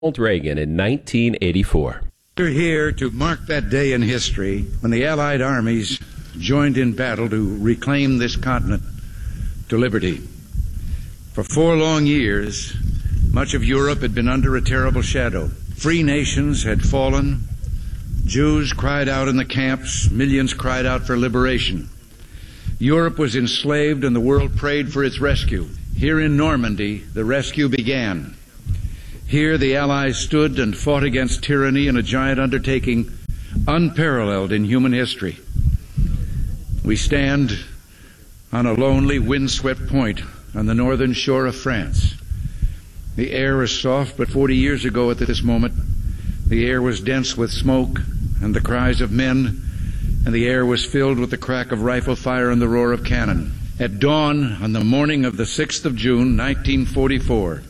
Reagan in 1984. We're here to mark that day in history when the Allied armies joined in battle to reclaim this continent to liberty. For 4 long years, much of Europe had been under a terrible shadow. Free nations had fallen. Jews cried out in the camps. Millions cried out for liberation. Europe was enslaved and the world prayed for its rescue. Here in Normandy, the rescue began. Here the Allies stood and fought against tyranny in a giant undertaking unparalleled in human history. We stand on a lonely, windswept point on the northern shore of France. The air is soft, but 40 years ago at this moment, the air was dense with smoke and the cries of men, and the air was filled with the crack of rifle fire and the roar of cannon. At dawn on the morning of the 6th of June, 1944,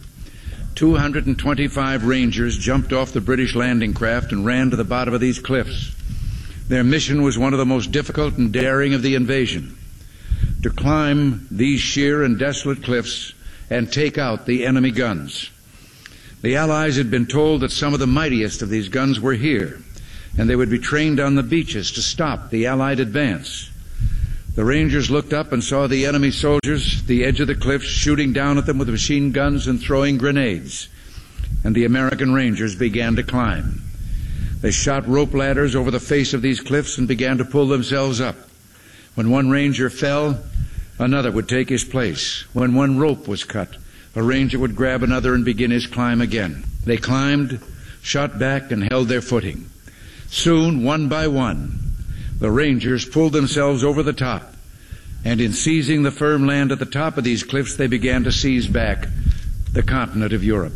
225 Rangers jumped off the British landing craft and ran to the bottom of these cliffs. Their mission was one of the most difficult and daring of the invasion: to climb these sheer and desolate cliffs and take out the enemy guns. The Allies had been told that some of the mightiest of these guns were here, and they would be trained on the beaches to stop the Allied advance. The Rangers looked up and saw the enemy soldiers at the edge of the cliffs shooting down at them with machine guns and throwing grenades, and the American Rangers began to climb. They shot rope ladders over the face of these cliffs and began to pull themselves up. When one Ranger fell, another would take his place. When one rope was cut, a Ranger would grab another and begin his climb again. They climbed, shot back, and held their footing. Soon, one by one, the Rangers pulled themselves over the top, and in seizing the firm land at the top of these cliffs, they began to seize back the continent of Europe.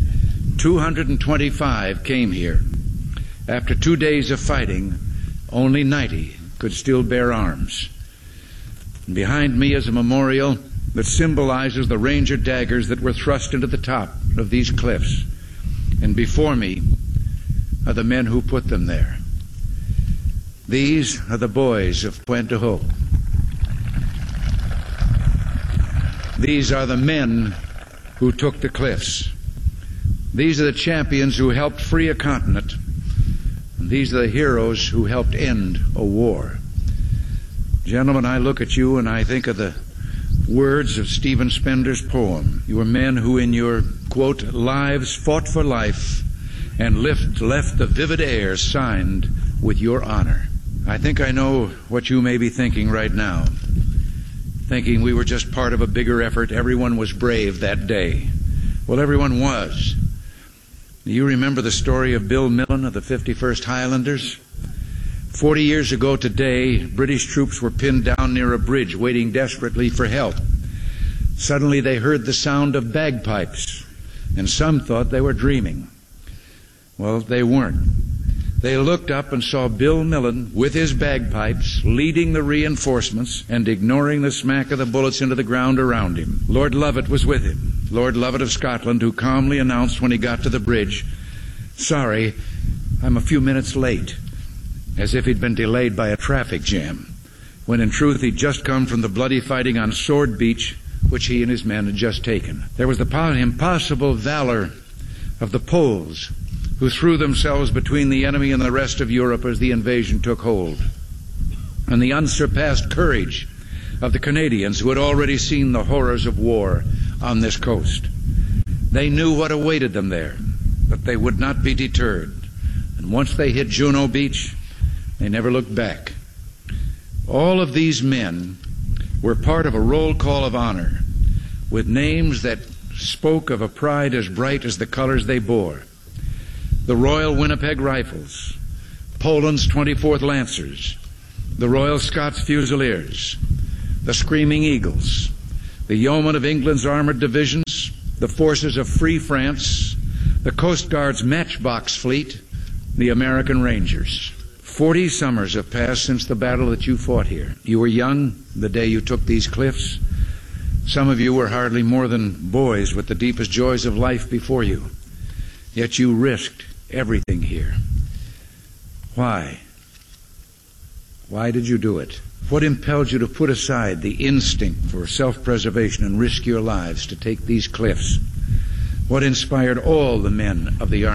225 came here. After 2 days of fighting, only 90 could still bear arms. And behind me is a memorial that symbolizes the Ranger daggers that were thrust into the top of these cliffs. And before me are the men who put them there. These are the boys of Pointe du Hoc. These are the men who took the cliffs. These are the champions who helped free a continent. And these are the heroes who helped end a war. Gentlemen, I look at you and I think of the words of Stephen Spender's poem. You were men who in your, quote, lives fought for life and left the vivid air signed with your honor. I think I know what you may be thinking right now. Thinking we were just part of a bigger effort. Everyone was brave that day. Well, everyone was. Do you remember the story of Bill Millen of the 51st Highlanders? 40 years ago today, British troops were pinned down near a bridge waiting desperately for help. Suddenly they heard the sound of bagpipes, and some thought they were dreaming. Well, they weren't. They looked up and saw Bill Millen with his bagpipes leading the reinforcements and ignoring the smack of the bullets into the ground around him. Lord Lovat was with him, Lord Lovat of Scotland, who calmly announced when he got to the bridge, "Sorry, I'm a few minutes late," as if he'd been delayed by a traffic jam, when in truth he'd just come from the bloody fighting on Sword Beach, which he and his men had just taken. There was the impossible valor of the Poles, who threw themselves between the enemy and the rest of Europe as the invasion took hold, and the unsurpassed courage of the Canadians, who had already seen the horrors of war on this coast. They knew what awaited them there, but they would not be deterred, and once they hit Juno Beach, they never looked back. All of these men were part of a roll call of honor, with names that spoke of a pride as bright as the colors they bore. The Royal Winnipeg Rifles, Poland's 24th Lancers, the Royal Scots Fusiliers, the Screaming Eagles, the Yeomen of England's armored divisions, the forces of Free France, the Coast Guard's Matchbox Fleet, the American Rangers. 40 summers have passed since the battle that you fought here. You were young the day you took these cliffs. Some of you were hardly more than boys with the deepest joys of life before you. Yet you risked everything here. Why? Why did you do it? What impelled you to put aside the instinct for self-preservation and risk your lives to take these cliffs? what inspired all the men of the